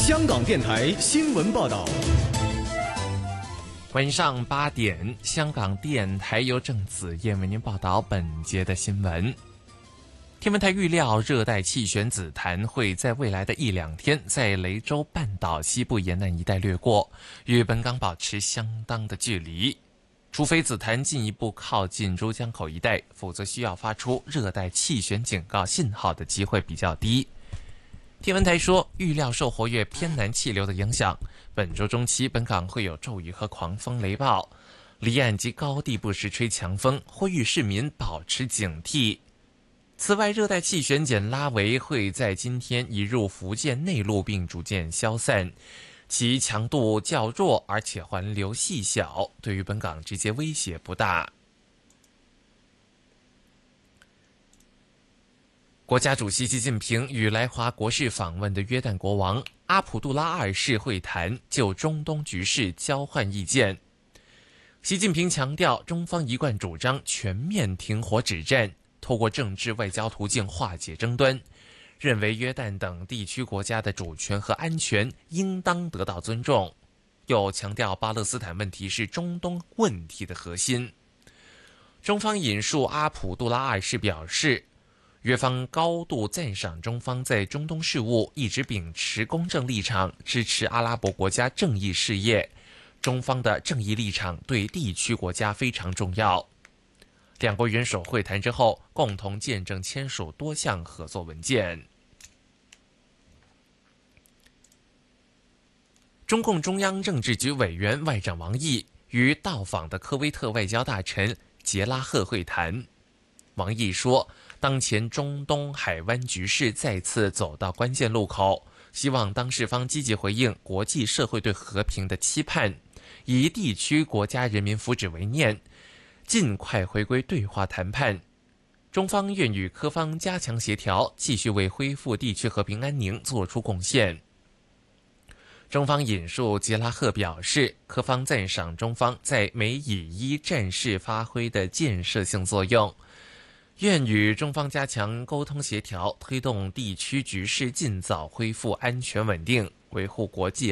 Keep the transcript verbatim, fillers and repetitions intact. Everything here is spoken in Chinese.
香港电台新闻报道。 晚上八点，香港电台由郑子燕为您报道本节的新闻。天文台预料，热带气旋子弹会在未来的一两天在雷州半岛西部沿岸一带掠过，与本港保持相当的距离。除非子弹进一步靠近珠江口一带，否则需要发出热带气旋警告信号的机会比较低。天文台说，预料受活跃偏南气流的影响，本周中期本港会有骤雨和狂风雷暴，离岸及高地不时吹强风，呼吁市民保持警惕。此外，热带气旋简拉维会在今天移入福建内陆并逐渐消散，其强度较弱，而且环流细小，对于本港直接威胁不大。国家主席习近平与来华国事访问的约旦国王阿卜杜拉二世会谈，就中东局势交换意见。习近平强调，中方一贯主张全面停火止战，透过政治外交途径化解争端，认为约旦等地区国家的主权和安全应当得到尊重，又强调巴勒斯坦问题是中东问题的核心。中方引述阿卜杜拉二世表示，约方高度赞赏中方在中东事务一直秉持公正立场，支持阿拉伯国家正义事业，中方的正义立场对地区国家非常重要。两国元首会谈之后，共同见证签署多项合作文件。中共中央政治局委员外长王毅与到访的科威特外交大臣杰拉赫会谈。王毅说，当前中东海湾局势再次走到关键路口，希望当事方积极回应国际社会对和平的期盼，以地区国家人民福祉为念，尽快回归对话谈判。中方愿与科方加强协调，继续为恢复地区和平安宁做出贡献。中方引述杰拉赫表示，科方赞赏中方在美以伊战事发挥的建设性作用，愿与中方加强沟通协调，推动地区局势尽早恢复安全稳定，维护国际